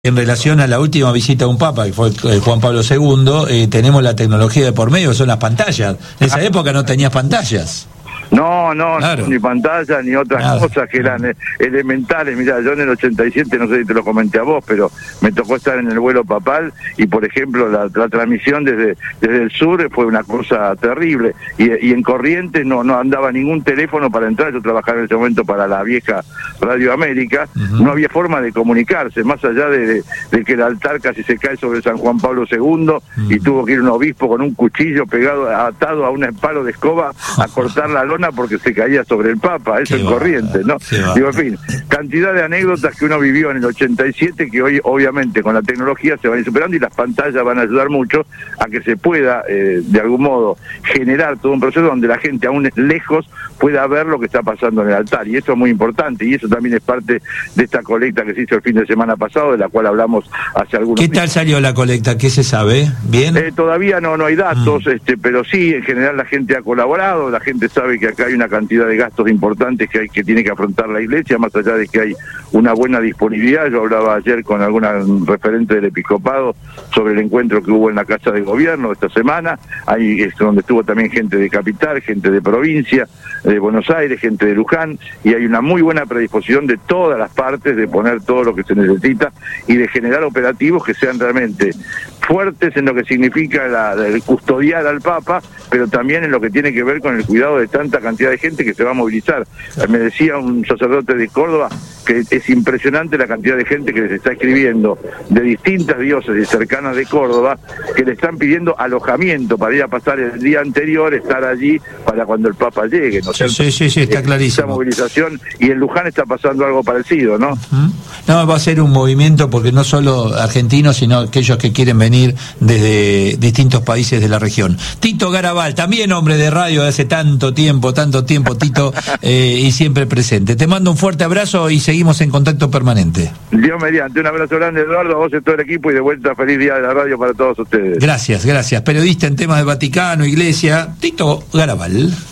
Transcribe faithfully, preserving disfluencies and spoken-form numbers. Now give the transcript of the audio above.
En relación a la última visita de un papa, que fue eh, Juan Pablo segundo, eh, tenemos la tecnología de por medio, son las pantallas. En esa época no tenías pantallas. No, no, Claro. ni pantalla, ni otras Nada. cosas que eran eh, elementales. Mira, yo en el ochenta y siete, no sé si te lo comenté a vos, pero me tocó estar en el vuelo papal y, por ejemplo, la, la transmisión desde desde el sur fue una cosa terrible. Y, y en Corrientes no no andaba ningún teléfono para entrar. Yo trabajaba en ese momento para la vieja Radio América. Uh-huh. No había forma de comunicarse, más allá de, de, de que el altar casi se cae sobre San Juan Pablo segundo uh-huh. y tuvo que ir un obispo con un cuchillo pegado, atado a un palo de escoba a cortar la lona porque se caía sobre el Papa, eso en Corrientes, ¿no? Digo, en fin, cantidad de anécdotas que uno vivió en el ochenta y siete que hoy, obviamente, con la tecnología se van a ir superando y las pantallas van a ayudar mucho a que se pueda, eh, de algún modo, generar todo un proceso donde la gente, aún lejos, pueda ver lo que está pasando en el altar. Y eso es muy importante, y eso también es parte de esta colecta que se hizo el fin de semana pasado, de la cual hablamos hace algunos días. ¿Qué tal salió la colecta? ¿Qué se sabe? ¿Bien? Eh, todavía no, no hay datos, mm. este, pero sí, en general la gente ha colaborado, la gente sabe que acá hay una cantidad de gastos importantes que hay que tiene que afrontar la iglesia, más allá de que hay una buena disponibilidad. Yo hablaba ayer con alguna referente del episcopado sobre el encuentro que hubo en la Casa de Gobierno esta semana, ahí es donde estuvo también gente de Capital, gente de provincia, de Buenos Aires, gente de Luján, y hay una muy buena predisposición de todas las partes de poner todo lo que se necesita y de generar operativos que sean realmente fuertes en lo que significa la, el custodiar al Papa, pero también en lo que tiene que ver con el cuidado de tanta cantidad de gente que se va a movilizar. Me decía un sacerdote de Córdoba que es impresionante la cantidad de gente que les está escribiendo de distintas diócesis cercanas de Córdoba, que le están pidiendo alojamiento para ir a pasar el día anterior, estar allí para cuando el Papa llegue, ¿no? Sí, sí, sí, sí, está clarísimo. Esa movilización, y en Luján está pasando algo parecido, ¿no? Uh-huh. No, va a ser un movimiento porque no solo argentinos, sino aquellos que quieren venir desde distintos países de la región. Tito Garabal, también hombre de radio de hace tanto tiempo, tanto tiempo, Tito, eh, y siempre presente. Te mando un fuerte abrazo y seguimos en contacto permanente. Dios mediante, un abrazo grande, Eduardo, a vos y todo el equipo, y de vuelta feliz día de la radio para todos ustedes. Gracias, gracias. Periodista en temas de Vaticano, Iglesia, Tito Garabal.